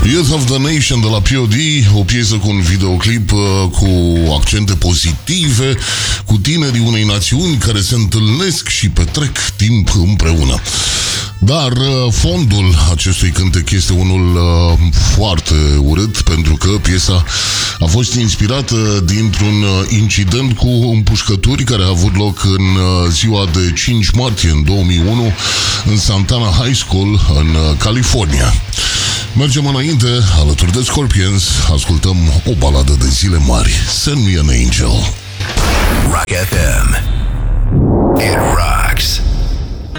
Youth of the Nation de la POD, o piesă cu un videoclip cu accente pozitive, cu tinerii unei națiuni care se întâlnesc și petrec timp împreună. Dar fondul acestui cântec este unul foarte urât, pentru că piesa a fost inspirată dintr-un incident cu împușcături care a avut loc în ziua de 5 martie în 2001 în Santana High School în California. Mergem înainte, alături de Scorpions, ascultăm o baladă de zile mari, Send Me an Angel. Rock FM. It rocks.